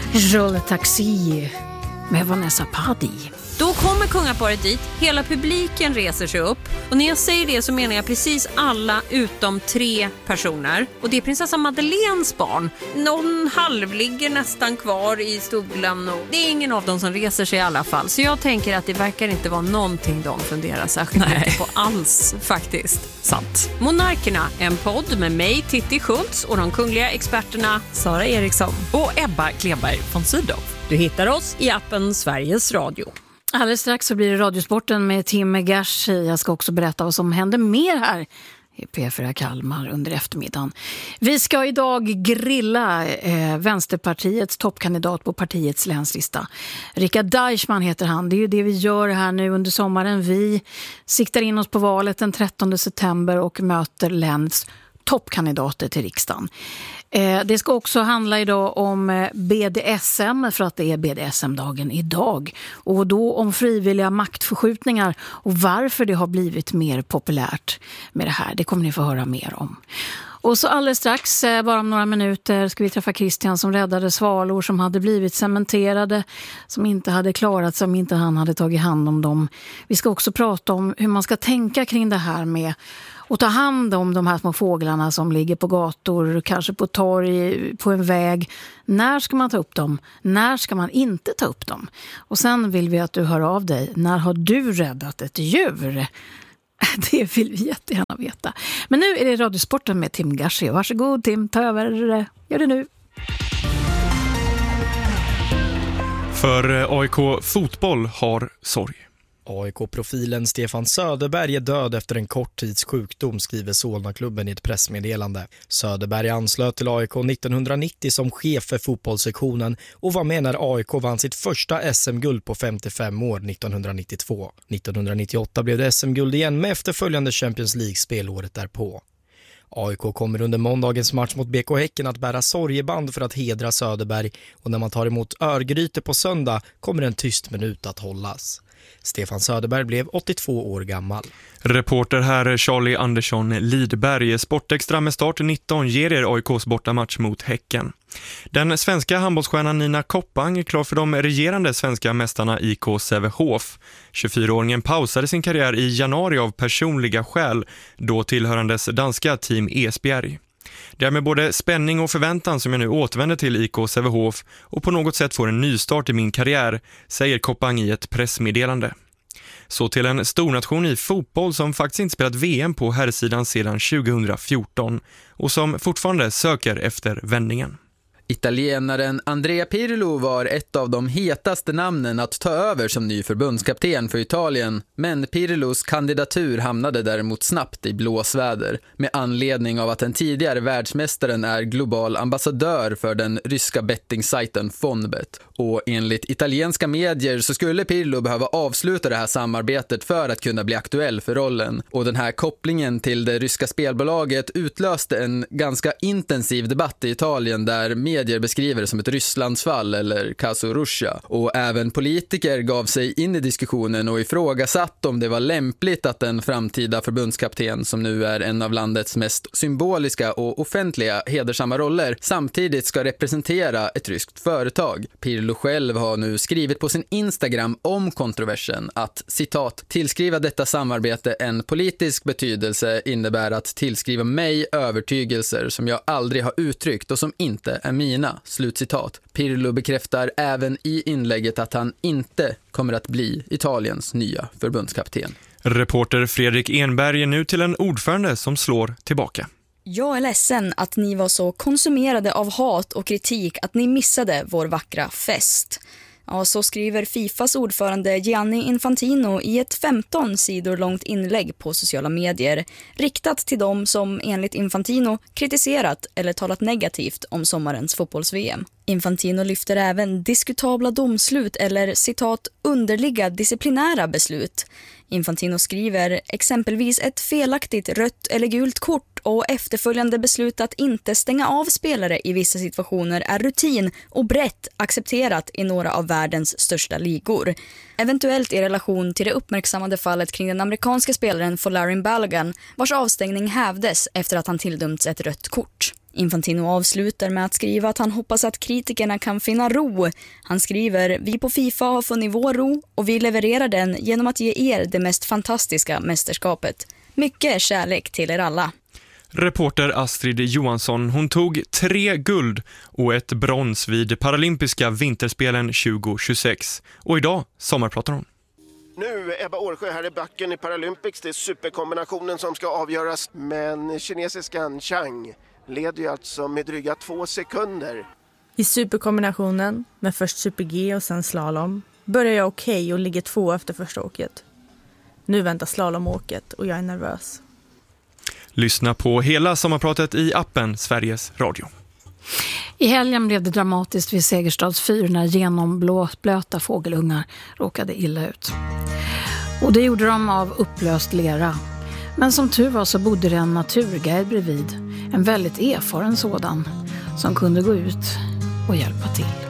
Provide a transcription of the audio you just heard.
Rulle Taxi med Vanessa Paradis. Då kommer kungaparet dit, hela publiken reser sig upp. Och när jag säger det så menar jag precis alla utom 3 personer. Och det är prinsessa Madeleines barn. Någon halv ligger nästan kvar i stolen och det är ingen av dem som reser sig i alla fall. Så jag tänker att det verkar inte vara någonting de funderar särskilt mycket på alls faktiskt. Sant. Monarkerna, en podd med mig, Titti Schultz, och de kungliga experterna Sara Eriksson och Ebba Kleberg von Sydow. Du hittar oss i appen Sveriges Radio. Alldeles strax så blir det Radiosporten med Tim Gashi. Jag ska också berätta vad som händer mer här i P4 Kalmar under eftermiddagen. Vi ska idag grilla Vänsterpartiets toppkandidat på partiets länslista. Rickard Deichmann heter han. Det är ju det vi gör här nu under sommaren. Vi siktar in oss på valet den 13 september och möter läns toppkandidater till riksdagen. Det ska också handla idag om BDSM för att det är BDSM-dagen idag. Och då om frivilliga maktförskjutningar och varför det har blivit mer populärt med det här. Det kommer ni få höra mer om. Och så alldeles strax, bara om några minuter, ska vi träffa Christian som räddade svalor som hade blivit cementerade, som inte hade klarat sig om inte han hade tagit hand om dem. Vi ska också prata om hur man ska tänka kring det här med att ta hand om de här små fåglarna som ligger på gator, kanske på torg, på en väg. När ska man ta upp dem? När ska man inte ta upp dem? Och sen vill vi att du hör av dig. När har du räddat ett djur? Det vill vi jättegärna veta. Men nu är det Radiosporten med Tim Gashi. Varsågod Tim, ta över. Gör det nu. För AIK fotboll har sorg. AIK-profilen Stefan Söderberg är död efter en kort tids sjukdom, skriver Solna-klubben i ett pressmeddelande. Söderberg anslöt till AIK 1990 som chef för fotbollssektionen och var med när AIK vann sitt första SM-guld på 55 år 1992. 1998 blev det SM-guld igen med efterföljande Champions League-spel året därpå. AIK kommer under måndagens match mot BK Häcken att bära sorgeband för att hedra Söderberg och när man tar emot Örgryte på söndag kommer en tyst minut att hållas. Stefan Söderberg blev 82 år gammal. Reporter här Charlie Andersson Lidberg. Sportextra med start 19 ger er AIKs bortamatch mot Häcken. Den svenska handbollsstjärnan Nina Koppang är klar för de regerande svenska mästarna IK Sävehof. 24-åringen pausade sin karriär i januari av personliga skäl, då tillhörandes danska team Esbjerg. Det är med både spänning och förväntan som jag nu återvänder till IK Sävehof och på något sätt får en nystart i min karriär, säger Koppang i ett pressmeddelande. Så till en stornation i fotboll som faktiskt inte spelat VM på herrsidan sedan 2014 och som fortfarande söker efter vändningen. Italienaren Andrea Pirlo var ett av de hetaste namnen att ta över som ny förbundskapten för Italien, men Pirlos kandidatur hamnade däremot snabbt i blåsväder med anledning av att den tidigare världsmästaren är global ambassadör för den ryska bettingsajten Fonbet. Och enligt italienska medier så skulle Pirlo behöva avsluta det här samarbetet för att kunna bli aktuell för rollen. Och den här kopplingen till det ryska spelbolaget utlöste en ganska intensiv debatt i Italien där medier beskriver det som ett Rysslandsfall eller caso Russia. Och även politiker gav sig in i diskussionen och ifrågasatt om det var lämpligt att en framtida förbundskapten som nu är en av landets mest symboliska och offentliga hedersamma roller samtidigt ska representera ett ryskt företag. Pirlo själv har nu skrivit på sin Instagram om kontroversen att, citat, tillskriva detta samarbete en politisk betydelse innebär att tillskriva mig övertygelser som jag aldrig har uttryckt och som inte är mina, slutcitat. Pirlo bekräftar även i inlägget att han inte kommer att bli Italiens nya förbundskapten. Reporter Fredrik Enberg är nu till en ordförande som slår tillbaka. Jag är ledsen att ni var så konsumerade av hat och kritik att ni missade vår vackra fest. Ja, så skriver Fifas ordförande Gianni Infantino i ett 15 sidor långt inlägg på sociala medier riktat till dem som enligt Infantino kritiserat eller talat negativt om sommarens fotbolls-VM. Infantino lyfter även diskutabla domslut eller, citat, underliga disciplinära beslut. Infantino skriver exempelvis ett felaktigt rött eller gult kort och efterföljande beslut att inte stänga av spelare i vissa situationer är rutin och brett accepterat i några av världens största ligor. Eventuellt i relation till det uppmärksammade fallet kring den amerikanska spelaren Folarin Balogun vars avstängning hävdes efter att han tilldömts ett rött kort. Infantino avslutar med att skriva att han hoppas att kritikerna kan finna ro. Han skriver: vi på FIFA har funnit vår ro och vi levererar den genom att ge er det mest fantastiska mästerskapet. Mycket kärlek till er alla. Reporter Astrid Johansson, hon tog 3 guld och ett brons vid Paralympiska vinterspelen 2026. Och idag sommarpratar hon. Nu Ebba Årsjö här i backen i Paralympics. Det är superkombinationen som ska avgöras. Men kinesiskan Chang leder ju alltså med dryga 2 sekunder. I superkombinationen, med först super-G och sen slalom, börjar jag okej och ligger 2 efter första åket. Nu väntar slalomåket och jag är nervös. Lyssna på hela sommarpratet i appen Sveriges Radio. I helgen blev det dramatiskt vid Segerstads fyr när genomblöta fågelungar råkade illa ut. Och det gjorde de av upplöst lera. Men som tur var så bodde det en naturguide bredvid. En väldigt erfaren sådan som kunde gå ut och hjälpa till.